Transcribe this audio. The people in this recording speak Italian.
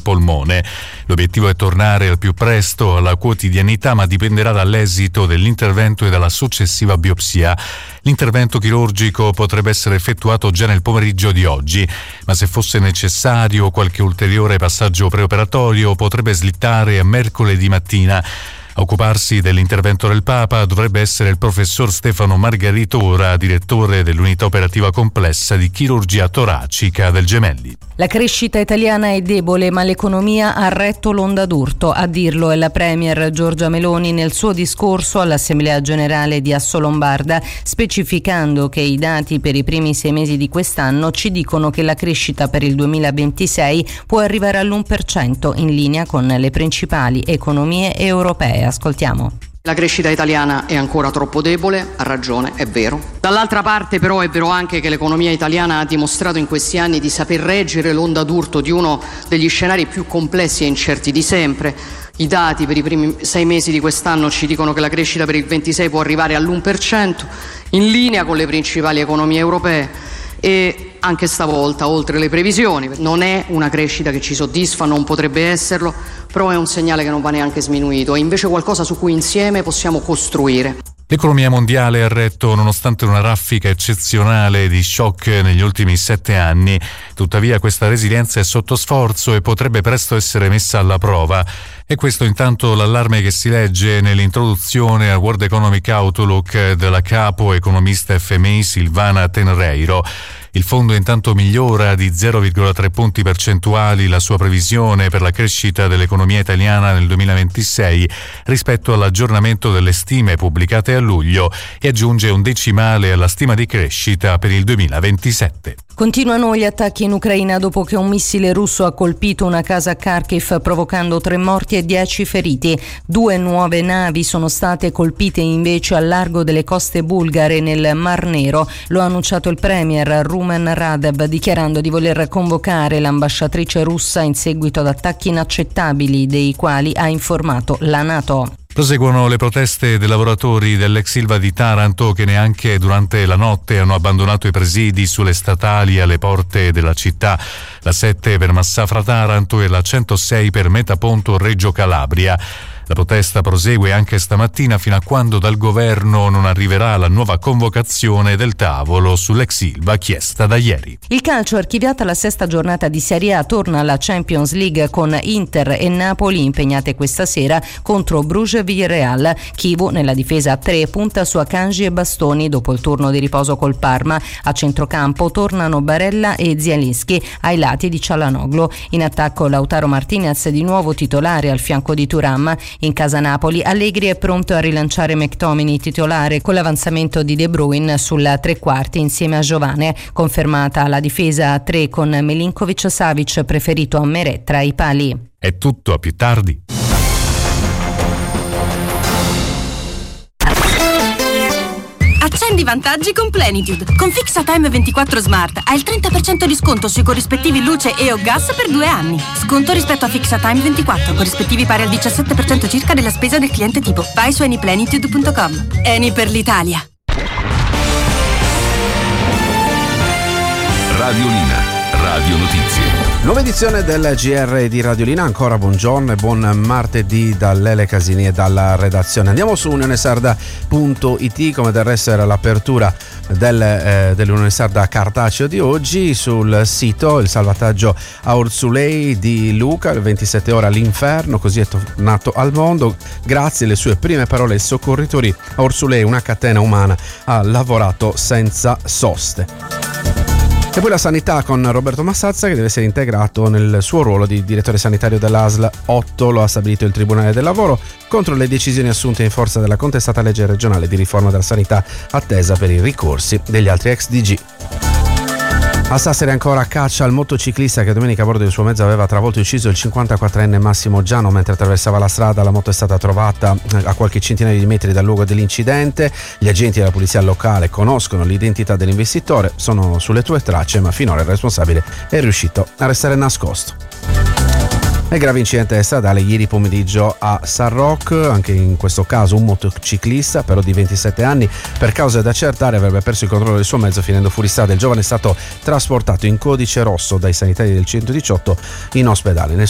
polmone. L'obiettivo è tornare al più presto alla quotidianità, ma dipenderà dall'esito dell'intervento e dalla successiva biopsia. L'intervento chirurgico potrebbe essere effettuato già nel pomeriggio di oggi, ma se fosse necessario qualche ulteriore passaggio preoperatorio potrebbe slittare a mercoledì mattina. A occuparsi dell'intervento del Papa dovrebbe essere il professor Stefano Margaritora, direttore dell'unità operativa complessa di chirurgia toracica del Gemelli. La crescita italiana è debole, ma l'economia ha retto l'onda d'urto. A dirlo è la premier Giorgia Meloni nel suo discorso all'Assemblea Generale di Assolombarda, specificando che i dati per i primi 6 mesi di quest'anno ci dicono che la crescita per il 2026 può arrivare all'1%, in linea con le principali economie europee. Ascoltiamo. La crescita italiana è ancora troppo debole, ha ragione, è vero. Dall'altra parte però è vero anche che l'economia italiana ha dimostrato in questi anni di saper reggere l'onda d'urto di uno degli scenari più complessi e incerti di sempre. I dati per i primi 6 mesi di quest'anno ci dicono che la crescita per il 26 può arrivare all'1%, in linea con le principali economie europee. E anche stavolta, oltre le previsioni, non è una crescita che ci soddisfa, non potrebbe esserlo, però è un segnale che non va neanche sminuito, è invece qualcosa su cui insieme possiamo costruire. L'economia mondiale ha retto nonostante una raffica eccezionale di shock negli ultimi 7 anni. Tuttavia questa resilienza è sotto sforzo e potrebbe presto essere messa alla prova. E questo intanto l'allarme che si legge nell'introduzione al World Economic Outlook della capo economista FMI Silvana Tenreiro. Il fondo intanto migliora di 0,3 punti percentuali la sua previsione per la crescita dell'economia italiana nel 2026 rispetto all'aggiornamento delle stime pubblicate a luglio e aggiunge un decimale alla stima di crescita per il 2027. Continuano gli attacchi in Ucraina dopo che un missile russo ha colpito una casa a Kharkiv provocando 3 morti e 10 feriti. 2 nuove navi sono state colpite invece al largo delle coste bulgare nel Mar Nero. Lo ha annunciato il premier Rumen Radev, dichiarando di voler convocare l'ambasciatrice russa in seguito ad attacchi inaccettabili dei quali ha informato la NATO. Proseguono le proteste dei lavoratori dell'ex Ilva di Taranto che neanche durante la notte hanno abbandonato i presidi sulle statali alle porte della città. La 7 per Massafra Taranto e la 106 per Metaponto Reggio Calabria. La protesta prosegue anche stamattina fino a quando dal governo non arriverà la nuova convocazione del tavolo sull'ex Ilva chiesta da ieri. Il calcio, archiviata la 6ª giornata di Serie A, torna alla Champions League con Inter e Napoli impegnate questa sera contro Bruges e Villarreal. Chivu nella difesa a 3 punta su Akanji e Bastoni dopo il turno di riposo col Parma. A centrocampo tornano Barella e Zielinski ai lati di Çalhanoğlu. In attacco Lautaro Martinez di nuovo titolare al fianco di Thuram. In casa Napoli, Allegri è pronto a rilanciare McTominay titolare con l'avanzamento di De Bruyne sulla 3/4 insieme a Giovane. Confermata la difesa a 3 con Milinkovic-Savic preferito a Meret tra i pali. È tutto, a più tardi. Accendi vantaggi con Plenitude. Con Fixatime 24 Smart hai il 30% di sconto sui corrispettivi luce e o gas per 2 anni. Sconto rispetto a Fixatime 24, corrispettivi pari al 17% circa della spesa del cliente tipo. Vai su anyplenitude.com. Eni per l'Italia. Radiolina, Radio Notizie. Nuova edizione del GR di Radiolina, ancora buongiorno e buon martedì dall'Ele Casini e dalla redazione. Andiamo su unionesarda.it, come del resto era l'apertura dell'Unione Sarda cartaceo di oggi. Sul sito il salvataggio a Orsulei di Luca, il 27 ore all'inferno, così è tornato al mondo. Grazie alle sue prime parole ai soccorritori, a Orsulei una catena umana ha lavorato senza soste. E poi la sanità con Roberto Massazza, che deve essere integrato nel suo ruolo di direttore sanitario dell'ASL 8, lo ha stabilito il Tribunale del Lavoro contro le decisioni assunte in forza della contestata legge regionale di riforma della sanità attesa per i ricorsi degli altri ex DG. A Sassari ancora caccia al motociclista che domenica a bordo del suo mezzo aveva travolto e ucciso il 54enne Massimo Giano mentre attraversava la strada. La moto è stata trovata a qualche centinaio di metri dal luogo dell'incidente. Gli agenti della polizia locale conoscono l'identità dell'investitore, sono sulle tue tracce, ma finora il responsabile è riuscito a restare nascosto. E grave incidente stradale ieri pomeriggio a San Roque, anche in questo caso un motociclista però di 27 anni per cause da accertare avrebbe perso il controllo del suo mezzo finendo fuoristrada. Il giovane è stato trasportato in codice rosso dai sanitari del 118 in ospedale.